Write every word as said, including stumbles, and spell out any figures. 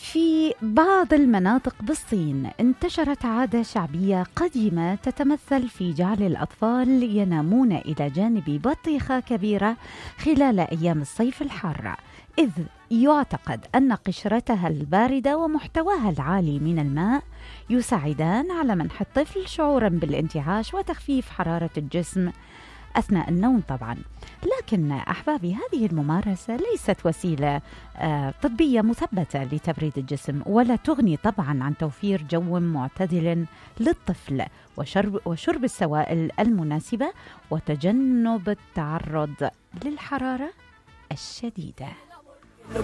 في بعض المناطق بالصين انتشرت عادة شعبية قديمة تتمثل في جعل الأطفال ينامون إلى جانب بطيخة كبيرة خلال أيام الصيف الحارة، إذ يعتقد أن قشرتها الباردة ومحتواها العالي من الماء يساعدان على منح الطفل شعورا بالانتعاش وتخفيف حرارة الجسم أثناء النوم طبعا. لكن أحبابي، هذه الممارسة ليست وسيلة آه طبية مثبتة لتبريد الجسم، ولا تغني طبعا عن توفير جو معتدل للطفل وشرب, وشرب السوائل المناسبة وتجنب التعرض للحرارة الشديدة.